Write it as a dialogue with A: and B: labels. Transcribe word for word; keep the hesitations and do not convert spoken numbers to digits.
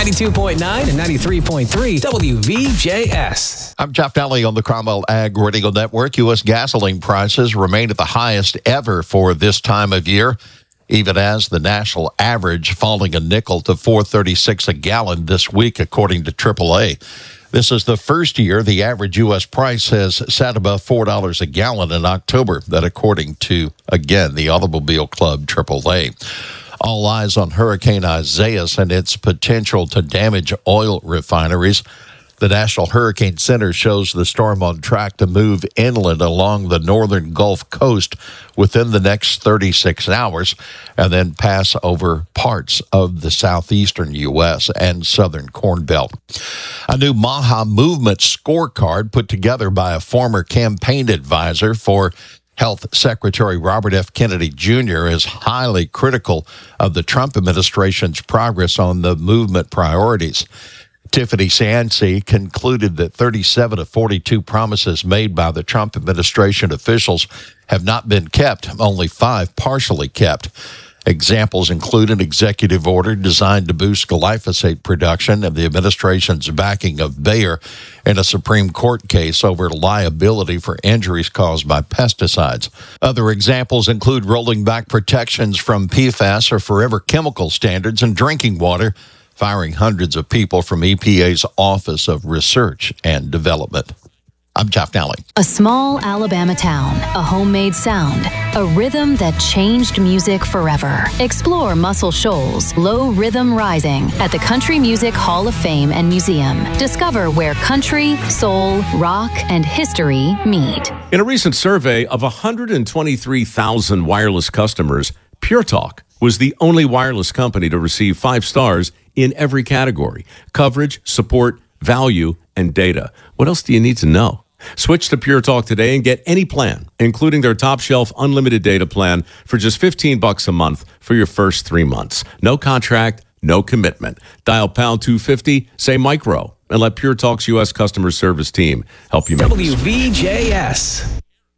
A: ninety-two point nine and ninety-three point three W V J S.
B: I'm Jeff Daly on the Cromwell Ag Radio Network. U S gasoline prices remain at the highest ever for this time of year, even as the national average falling a nickel to four thirty-six a gallon this week, according to triple A. This is the first year the average U S price has sat above four dollars a gallon in October. That, according to, again, the Automobile Club triple A. All eyes on Hurricane Isaias and its potential to damage oil refineries. The National Hurricane Center shows the storm on track to move inland along the northern Gulf Coast within the next thirty-six hours and then pass over parts of the southeastern U S and southern Corn Belt. A new Maha Movement scorecard put together by a former campaign advisor for Health Secretary Robert F. Kennedy Junior is highly critical of the Trump administration's progress on the movement priorities. Tiffany Sancy concluded that thirty-seven of forty-two promises made by the Trump administration officials have not been kept, only five partially kept. Examples include an executive order designed to boost glyphosate production and the administration's backing of Bayer in a Supreme Court case over liability for injuries caused by pesticides. Other examples include rolling back protections from P FAS or forever chemical standards in drinking water, firing hundreds of people from E P A's Office of Research and Development. I'm Jeff Daly.
C: A small Alabama town, a homemade sound, a rhythm that changed music forever. Explore Muscle Shoals Low Rhythm Rising at the Country Music Hall of Fame and Museum. Discover where country, soul, rock, and history meet.
D: In a recent survey of one hundred twenty-three thousand wireless customers, Pure Talk was the only wireless company to receive five stars in every category: coverage, support, value, and data. What else do you need to know? Switch to Pure Talk today and get any plan, including their top shelf unlimited data plan, for just fifteen bucks a month for your first three months. No contract, no commitment. Dial pound two fifty, say micro, and let Pure Talk's U S customer service team help you make
A: W V J S.